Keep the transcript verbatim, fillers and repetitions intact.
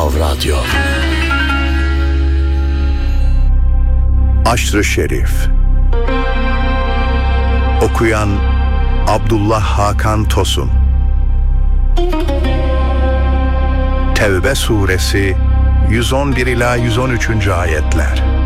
Vav Radyo. Aşr-ı Şerif. Okuyan Abdullah Hakan Tosun. Tevbe suresi yüz on bir ila yüz on üçüncü ayetler.